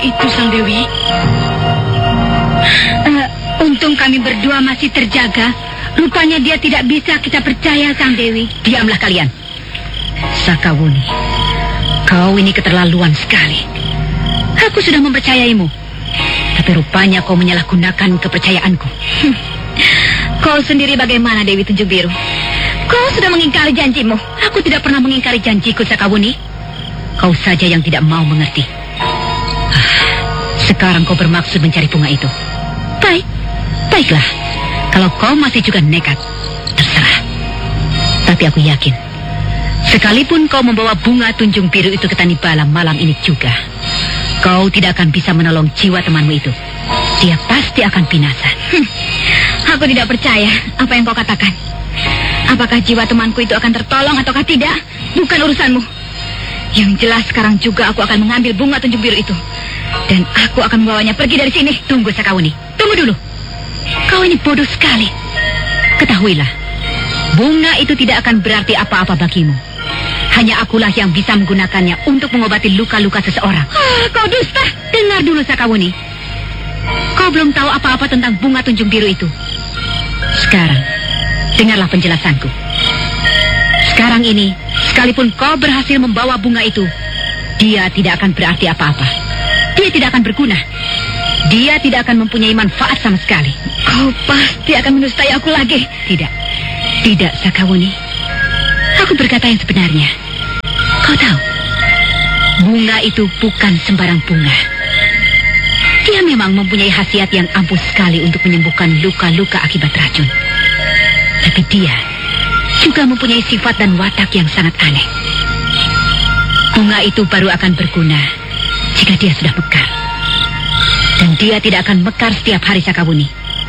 itu, Sang Dewi? Untung kami berdua masih terjaga. Rupanya dia tidak bisa kita percaya, Sang Dewi. Diamlah kalian. Sakawuni, kau ini keterlaluan sekali. Aku sudah mempercayaimu, tapi rupanya kau menyalahgunakan kepercayaanku. Kau sendiri bagaimana, Dewi Tunjung Biru? Kau sudah mengingkari janjimu. Aku tidak pernah mengingkari janjiku, Sakawuni. Kau saja yang tidak mau mengerti. Sekarang kau bermaksud mencari bunga itu. Baiklah. Kalau kau masih juga nekat, terserah. Tapi aku yakin, sekalipun kau membawa bunga Tunjung Biru itu ke Tanibala malam ini juga, kau tidak akan bisa menolong jiwa temanmu itu. Dia pasti akan binasa. Aku tidak percaya apa yang kau katakan. Apakah jiwa temanku itu akan tertolong ataukah tidak, bukan urusanmu. Yang jelas sekarang juga aku akan mengambil bunga Tunjung Biru itu, dan aku akan membawanya pergi dari sini. Tunggu, Sakawuni. Tunggu dulu. Kau ini bodoh sekali. Ketahuilah, bunga itu tidak akan berarti apa-apa bagimu. Hanya akulah yang bisa menggunakannya untuk mengobati luka-luka seseorang. Kau dusta. Dengar dulu, Sakawuni. Kau belum tahu apa-apa tentang bunga Tunjung Biru itu. Sekarang, dengarlah penjelasanku. Sekarang ini, sekalipun kau berhasil membawa bunga itu, dia tidak akan berarti apa-apa. Dia tidak akan berguna. Dia tidak akan mempunyai manfaat sama sekali. Kau pasti akan mendustai aku lagi. Tidak, Sakawuni. Aku berkata yang sebenarnya. Kau tahu, bunga itu bukan sembarang bunga. Dia memang mempunyai khasiat yang ampuh sekali untuk menyembuhkan luka-luka akibat racun. Tapi dia juga mempunyai sifat dan watak yang sangat aneh. Bunga itu baru akan berguna jika dia sudah mekar. Dan dia tidak akan mekar setiap hari, Sakawuni.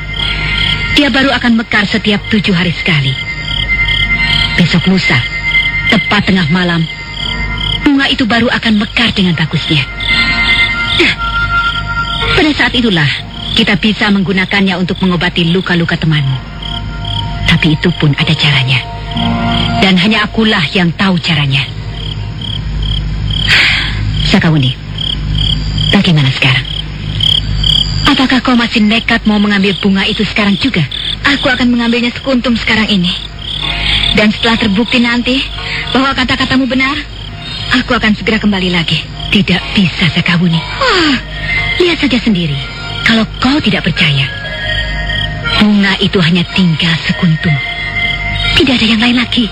Dia baru akan mekar setiap 7 hari sekali. Besok lusa, tepat tengah malam, bunga itu baru akan mekar dengan bagusnya. Nah, pada saat itulah kita bisa menggunakannya untuk mengobati luka-luka temanmu. Tapi itu pun ada caranya. Dan hanya akulah yang tahu caranya. Sakawuni, bagaimana sekarang? Apakah kau masih nekat mau mengambil bunga itu sekarang juga? Aku akan mengambilnya sekuntum sekarang ini. Dan setelah terbukti nanti bahwa kata-katamu benar, aku akan segera kembali lagi. Tidak bisa, Sakawuni. Lihat saja sendiri. Kalau kau tidak percaya, bunga itu hanya tinggal sekuntum. Tidak ada yang lain lagi.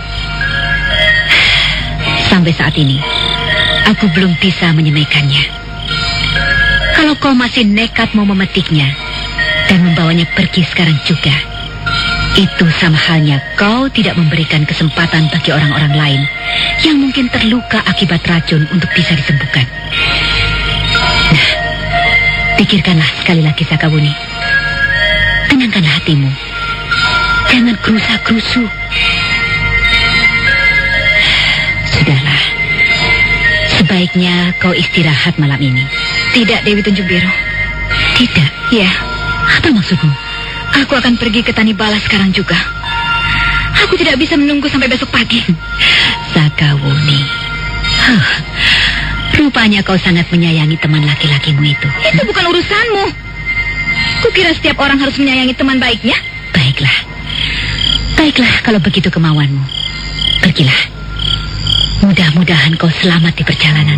Sampai saat ini, aku belum bisa menyemaikannya. Kalau kau masih nekat mau memetiknya dan membawanya pergi sekarang juga, itu sama halnya kau tidak memberikan kesempatan bagi orang-orang lain yang mungkin terluka akibat racun untuk bisa disembuhkan. Nah, pikirkanlah sekali lagi, Sakawuni. Tenangkanlah hatimu. Jangan gerusa-gerusu. Sudahlah. Sebaiknya kau istirahat malam ini. Tidak, Dewi Tunjung Biru. Tidak? Ya. Apa maksudmu? Aku akan pergi ke Tanibala sekarang juga. Aku tidak bisa menunggu sampai besok pagi. Sakawuni. Rupanya kau sangat menyayangi teman laki-lakimu itu. Itu bukan urusanmu. Kukira setiap orang harus menyayangi teman baiknya. Baiklah kalau begitu kemauanmu. Pergilah. Mudah-mudahan kau selamat di perjalanan.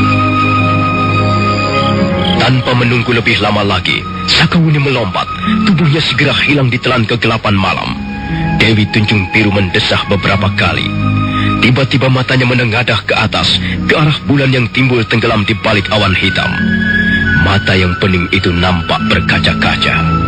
Tanpa menunggu lebih lama lagi, Sakawuni melompat. Tubuhnya segera hilang di telan kegelapan malam. Dewi Tunjung Biru mendesah beberapa kali. Tiba-tiba matanya menengadah ke atas, ke arah bulan yang timbul tenggelam di balik awan hitam. Mata yang pening itu nampak berkaca-kaca.